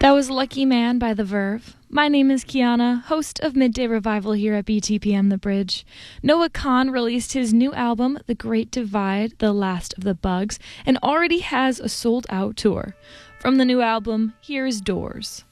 That was Lucky Man by The Verve. My name is Kiana, host of Midday Revival here at BTPM The Bridge. Noah Kahan released his new album, The Great Divide, The Last of the Bugs, and already has a sold-out tour. From the new album, here's Doors.